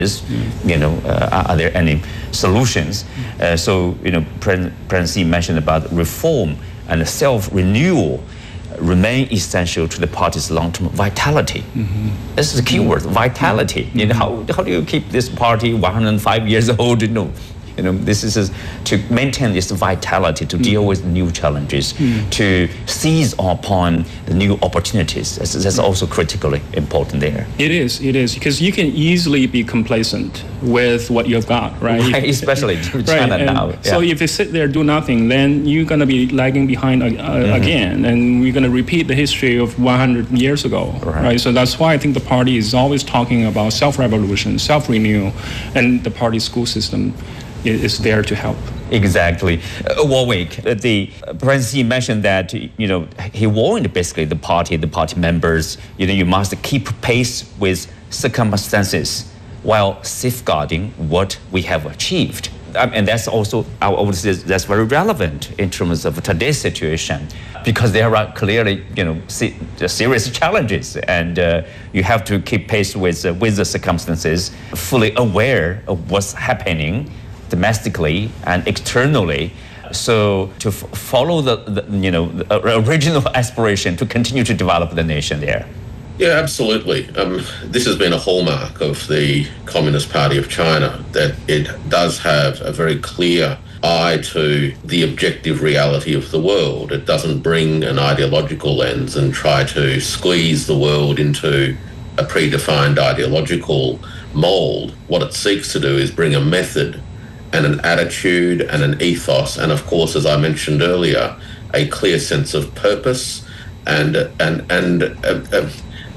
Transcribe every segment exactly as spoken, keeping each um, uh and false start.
Mm. You know, uh, are, are there any solutions? Uh, so, you know, President, President Xi mentioned about reform and self-renewal remain essential to the party's long-term vitality. Mm-hmm. This is the key word, vitality. Mm-hmm. You know, how, how do you keep this party one hundred five years old? You know, you know, this is to maintain this vitality, to deal with new challenges, mm. to seize upon the new opportunities. That's, that's also critically important there. It is, it is, because you can easily be complacent with what you've got, right? Right, especially in China right. now. Yeah. So if you sit there, do nothing, then you're going to be lagging behind uh, mm-hmm. again, and we're going to repeat the history of one hundred years ago, right. right? So that's why I think the party is always talking about self-revolution, self-renewal, and the party school system is there to help. Exactly. Uh, Warwick, uh, the uh, President Xi mentioned that, you know, he warned basically the party, the party members, you know, you must keep pace with circumstances while safeguarding what we have achieved. Um, and that's also, I would say, that's very relevant in terms of today's situation, because there are clearly, you know, se- serious challenges, and uh, you have to keep pace with uh, with the circumstances, fully aware of what's happening domestically and externally, so to f- follow the, the you know the original aspiration to continue to develop the nation there. Yeah, absolutely. Um, this has been a hallmark of the Communist Party of China, that it does have a very clear eye to the objective reality of the world. It doesn't bring an ideological lens and try to squeeze the world into a predefined ideological mold. What it seeks to do is bring a method and an attitude and an ethos, and of course, as I mentioned earlier, a clear sense of purpose and and and a, a,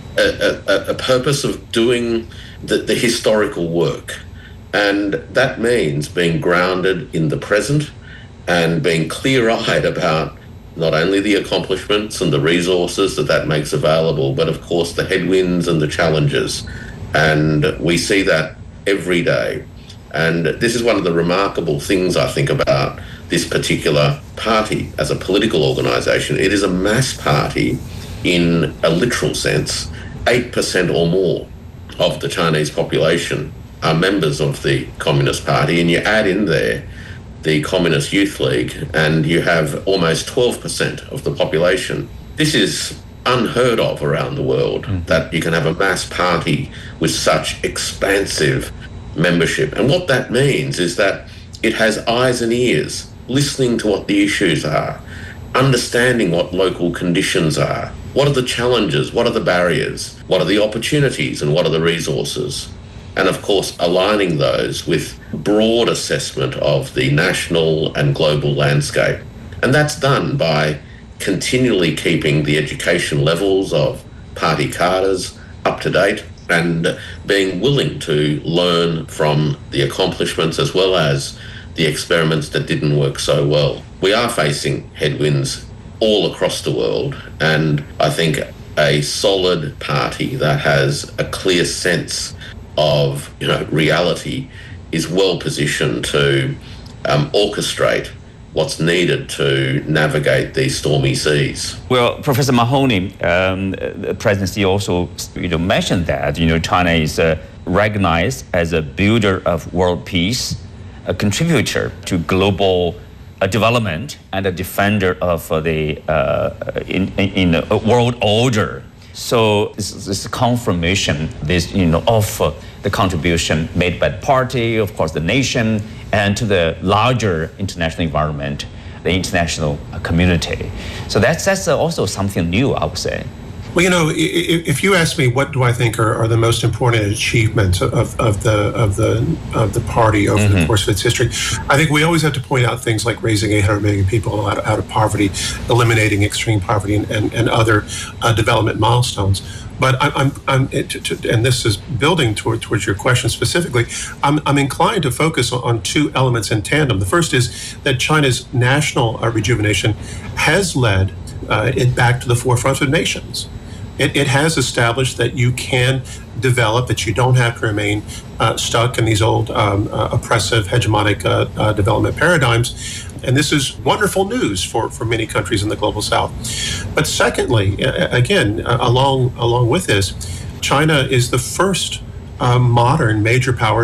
a, a purpose of doing the, the historical work. And that means being grounded in the present and being clear-eyed about not only the accomplishments and the resources that that makes available, but of course the headwinds and the challenges. And we see that every day. And this is one of the remarkable things, I think, about this particular party as a political organisation. It is a mass party in a literal sense. eight percent or more of the Chinese population are members of the Communist Party, and you add in there the Communist Youth League, and you have almost twelve percent of the population. This is unheard of around the world, mm. that you can have a mass party with such expansive membership. And what that means is that it has eyes and ears, listening to what the issues are, understanding what local conditions are, what are the challenges, what are the barriers, what are the opportunities, and what are the resources. And of course, aligning those with broad assessment of the national and global landscape. And that's done by continually keeping the education levels of party cadres up to date, and being willing to learn from the accomplishments as well as the experiments that didn't work so well. We are facing headwinds all across the world, and I think a solid party that has a clear sense of, you know, reality is well positioned to um, orchestrate what's needed to navigate these stormy seas. Well, Professor Mahoney, um, the presidency also, you know, mentioned that, you know, China is uh, recognized as a builder of world peace, a contributor to global uh, development, and a defender of uh, the uh, in, in, in the world order. So this, this confirmation, this, you know, of uh, the contribution made by the party, of course, the nation, and to the larger international environment, the international community. So that's that's also something new, I would say. Well, you know, if you ask me what do I think are, are the most important achievements of, of the of the of the party over mm-hmm. the course of its history, I think we always have to point out things like raising eight hundred million people out, out of poverty, eliminating extreme poverty, and, and, and other uh, development milestones. But I'm, I'm, I'm it, to, and this is building toward, towards your question specifically, I'm, I'm inclined to focus on, on two elements in tandem. The first is that China's national uh, rejuvenation has led uh, it back to the forefront of nations. It, it has established that you can develop, that you don't have to remain uh, stuck in these old um, uh, oppressive, hegemonic uh, uh, development paradigms. And this is wonderful news for, for many countries in the global south. But secondly, again, along along with this, China is the first uh, modern major powers